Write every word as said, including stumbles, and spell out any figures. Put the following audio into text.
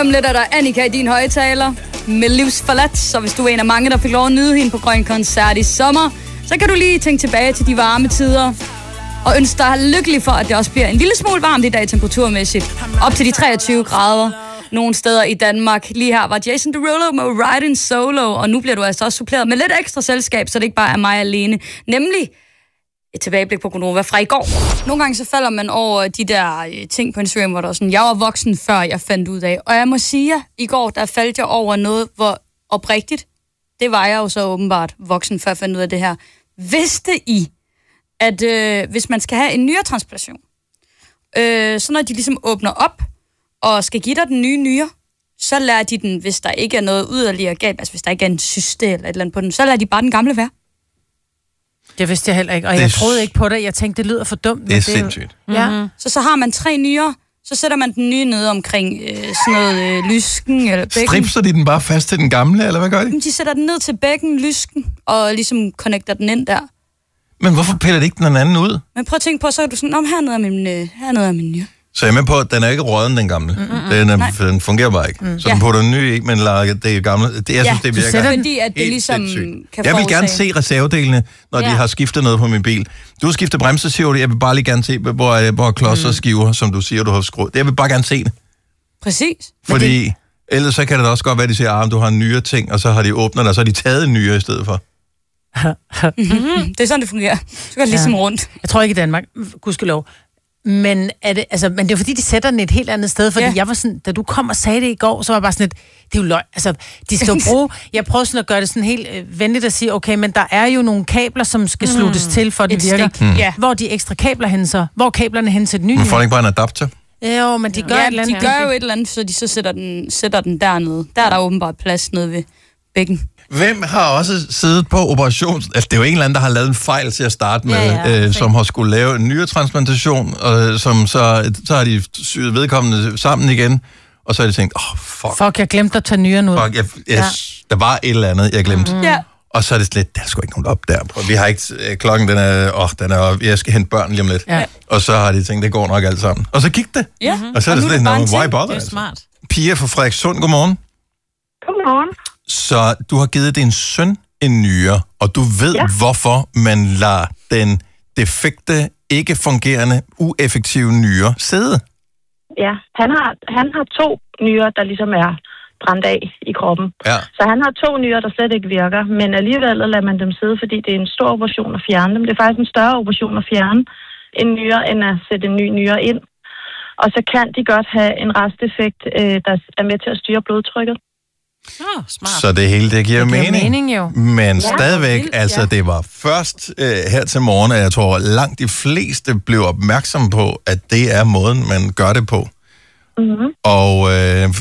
Lige om lidt er der Annika i din højtaler med livsforladt, så hvis du er en af mange, der fik lov at nyde hende på Grøn Koncert i sommer, så kan du lige tænke tilbage til de varme tider og ønske dig lykkelig for, at det også bliver en lille smule varmt i dag temperaturmæssigt. Op til de treogtyve grader nogle steder i Danmark. Lige her var Jason Derulo med Riding Solo, og nu bliver du altså også suppleret med lidt ekstra selskab, så det ikke bare er mig alene. Nemlig et tilbageblik på Gonova fra i går. Nogle gange så falder man over de der ting på Instagram, hvor der er sådan, jeg var voksen før jeg fandt ud af. Og jeg må sige, at i går der faldt jeg over noget, hvor oprigtigt, det var jeg jo så åbenbart voksen før jeg fandt ud af det her. Vidste I, at øh, hvis man skal have en nyretransplantation, øh, så når de ligesom åbner op og skal give dig den nye nyre, så lader de den, hvis der ikke er noget yderligere galt, altså hvis der ikke er en syste eller et eller andet på den, så lader de bare den gamle være. Det vidste jeg heller ikke, og Det jeg er troede ikke på det. Jeg tænkte, det lyder for dumt. Det er men sindssygt. Ja. Mm-hmm. Så så har man tre nyrer, så sætter man den nye nede omkring øh, sådan noget øh, lysken eller bækken. Stripser de den bare fast til den gamle, eller hvad gør de? De sætter den ned til bækken, lysken, og ligesom connecter den ind der. Men hvorfor piller de ikke den anden ud? Men prøv at tænke på, så er du sådan, om hernede er min, øh, hernede er min nyre. Så jeg er med på, at den er ikke råden, den gamle. Mm-hmm. Den, er, den fungerer bare ikke. Mm. Så den Ja. putter en ny i, men lader det gamle. Det, jeg Ja, synes, det du virker sætter den- fordi, at det helt ligesom sindssygt. kan Jeg vil gerne forårsage- se reservedelene, når ja. de Ja. har skiftet noget på min bil. Du har skiftet bremser, siger du. Jeg vil bare lige gerne se, hvor, hvor klodser og skiver, som du siger, du har skruet. Jeg vil bare gerne se det. Præcis. Fordi det... ellers så kan det da også godt være, at de siger, at du har en nyere ting, og så har de åbnet, og så har de taget en nyere i stedet for. Mm-hmm. Det er sådan, det fungerer. Så går det ligesom rundt. Jeg tror ikke i Danmark, gudskelov. Men, er det, altså, men det er fordi, de sætter den et helt andet sted, fordi ja. jeg var sådan, da du kom og sagde det i går, så var jeg bare sådan et, det er jo løg, altså, de skal jo bruge, jeg prøver sådan at gøre det sådan helt øh, venligt at sige, okay, men der er jo nogle kabler, som skal mm. sluttes til, for at det virker. Mm. Ja. Hvor er de ekstra kabler hen så? Hvor er kablerne hen til den nye? Man får ikke bare en adapter? Jo, men de gør ja, et eller andet. de gør jo et eller andet, så de så sætter den, sætter den dernede. Der er der åbenbart plads nede ved bækken. Hvem har også siddet på operations... Altså, det er jo en eller anden, der har lavet en fejl til at starte med, Ja, ja, øh, som har skulle lave en nyretransplantation, og som så, så har de syet vedkommende sammen igen, og så har de tænkt, åh, oh, fuck. Fuck, jeg glemte at tage nyren ud. Fuck, jeg, jeg, ja. Der var et eller andet, jeg glemte. Mm. Ja. Og så er det slet, der er sgu ikke nogen op der. Og vi har ikke... Øh, klokken, den er... Åh, oh, den er... Jeg skal hente børn lige om lidt. Ja. Og så har de tænkt, det går nok alt sammen. Og så gik det. Ja. Mm-hmm. Og så er det nu slet bare en noget, why ting. bother? Det er Altså. smart. Pia fra Frederikssund, godmorgen. Godmorgen. Så du har givet din søn en nyre, og du ved, ja. hvorfor man lader den defekte, ikke fungerende, ueffektive nyre sidde. Ja, han har, han har to nyrer, der ligesom er brændt af i kroppen. Ja. Så han har to nyrer, der slet ikke virker, men alligevel lader man dem sidde, fordi det er en stor operation at fjerne dem. Det er faktisk en større operation at fjerne en nyre, end at sætte en ny nyre ind. Og så kan de godt have en resteffekt, øh, der er med til at styre blodtrykket. Oh, smart. Så det hele, det giver, Det giver mening. mening, jo. Men Ja, stadigvæk, vildt, altså ja. det var først øh, her til morgen, at jeg tror, langt de fleste blev opmærksom på, at det er måden, man gør det på. Mm-hmm. Og øh,